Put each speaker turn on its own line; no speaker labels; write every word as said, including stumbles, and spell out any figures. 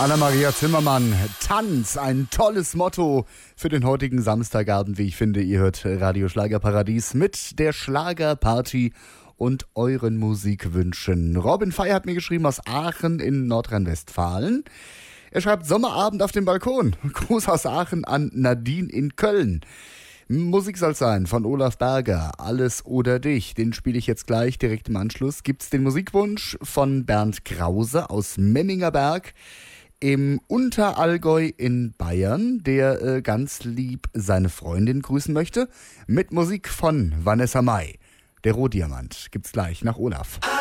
Anna-Maria Zimmermann, Tanz, ein tolles Motto für den heutigen Samstagabend, wie ich finde. Ihr hört Radio Schlagerparadies mit der Schlagerparty und euren Musikwünschen. Robin Fey hat mir geschrieben aus Aachen in Nordrhein-Westfalen. Er schreibt Sommerabend auf dem Balkon. Gruß aus Aachen an Nadine in Köln. Musik soll sein von Olaf Berger, Alles oder dich. Den spiele ich jetzt gleich direkt im Anschluss. Gibt's den Musikwunsch von Bernd Krause aus Memmingerberg im Unterallgäu in Bayern, der äh, ganz lieb seine Freundin grüßen möchte. Mit Musik von Vanessa Mai. Der Rohdiamant gibt's gleich nach Olaf.